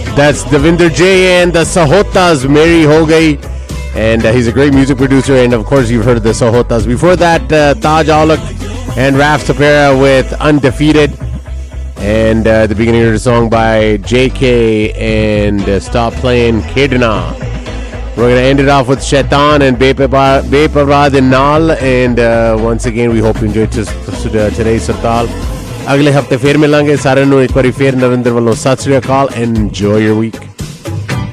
That's Devinder J and the Sahotas, Meri Ho Gayi. And he's a great music producer. And of course, you've heard the Sahotas. Before that, Taj Aulak and Raf Sapera with Undefeated. And the beginning of the song by JK and Stop Playing Kedna. We're going to end it off with Shaitan and Beparwad and Nal. And once again, we hope you enjoyed today's Sartal. Agle hafte fir milange. Sare nu ek bari fir Narinder wallo sat sri akal. Enjoy your week.